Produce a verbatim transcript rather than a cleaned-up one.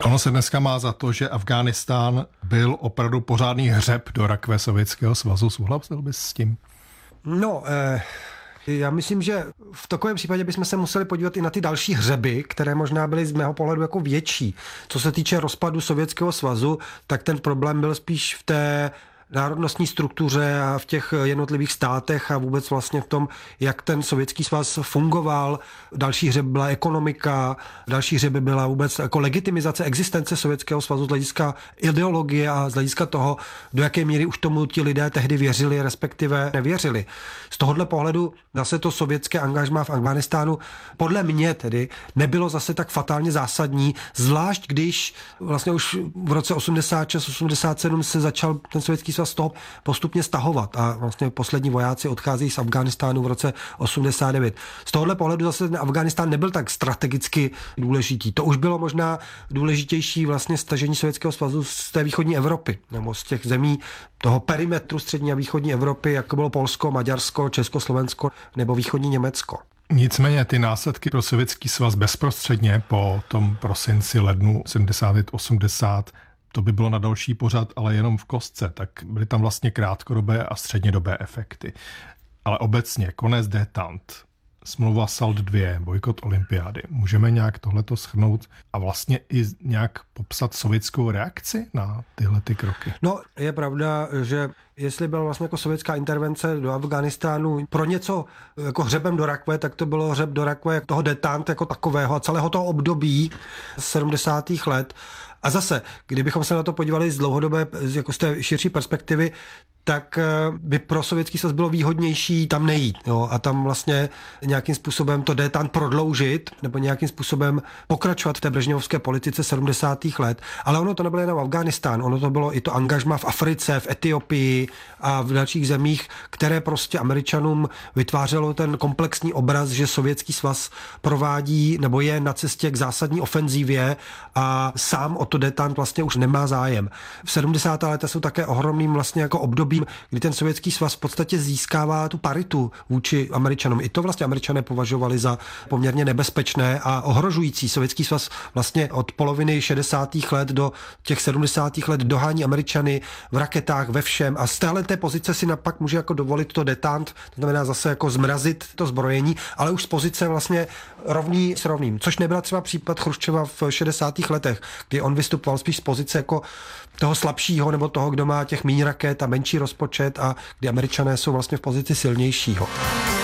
Ono se dneska má za to, že Afghánistán byl opravdu pořádný hřeb do rakve Sovětského svazu. Souhlasil bys s tím? No, eh... Já myslím, že v takovém případě bychom se museli podívat i na ty další hřeby, které možná byly z mého pohledu jako větší. Co se týče rozpadu Sovětského svazu, tak ten problém byl spíš v té národnostní struktuře a v těch jednotlivých státech a vůbec vlastně v tom, jak ten Sovětský svaz fungoval. Další hřeb byla ekonomika, další hřeb byla vůbec jako legitimizace existence Sovětského svazu z hlediska ideologie a z hlediska toho, do jaké míry už tomu ti lidé tehdy věřili, respektive nevěřili. Z tohohle pohledu zase to sovětské angažmá v Afghánistánu podle mě tedy nebylo zase tak fatálně zásadní, zvlášť když vlastně už v roce osmdesát šest osmdesát sedm se začal ten Sovětský svaz z toho postupně stahovat a vlastně poslední vojáci odcházejí z Afghánistánu v roce osmdesát devět. Z tohohle pohledu zase ten Afghánistán nebyl tak strategicky důležitý. To už bylo možná důležitější vlastně stažení Sovětského svazu z té východní Evropy, nebo z těch zemí toho perimetru střední a východní Evropy, jako bylo Polsko, Maďarsko, Československo nebo východní Německo. Nicméně ty následky pro Sovětský svaz bezprostředně po tom prosinci, lednu sedmdesát osmdesát, to by bylo na další pořad, ale jenom v kostce, tak byly tam vlastně krátkodobé a střednědobé efekty. Ale obecně konec détente, smlouva SALT dva, bojkot olympiády. Můžeme nějak tohleto shrnout a vlastně i nějak popsat sovětskou reakci na tyhle ty kroky? No, je pravda, že jestli byla vlastně jako sovětská intervence do Afghánistánu pro něco jako hřebem do rakve, tak to bylo hřeb do rakve toho détente jako takového a celého toho období sedmdesátých let. A zase, kdybychom se na to podívali z dlouhodobé, jako z té širší perspektivy, tak by pro Sovětský svaz bylo výhodnější tam nejít. Jo? A tam vlastně nějakým způsobem to détente prodloužit nebo nějakým způsobem pokračovat v té brežněvovské politice sedmdesátých let. Ale ono to nebylo jen Afghánistán, ono to bylo i to angažmá v Africe, v Etiopii a v dalších zemích, které prostě Američanům vytvářelo ten komplexní obraz, že Sovětský svaz provádí nebo je na cestě k zásadní ofenzívě a sám o to détente vlastně už nemá zájem. V sedmdesátých letech jsou také ohromným vlastně jako období, kdy ten Sovětský svaz v podstatě získává tu paritu vůči Američanům. I to vlastně Američané považovali za poměrně nebezpečné a ohrožující. Sovětský svaz vlastně od poloviny šedesátých let do těch sedmdesátých let dohání Američany v raketách, ve všem. A z téhle té pozice si napak může jako dovolit to détente, to znamená zase jako zmrazit to zbrojení, ale už z pozice vlastně rovný s rovným. Což nebyla třeba případ Chruščova v šedesátých letech, kdy on vystupoval spíš z pozice jako toho slabšího nebo toho, kdo má těch méně raket a menší rozpočet a kdy Američané jsou vlastně v pozici silnějšího.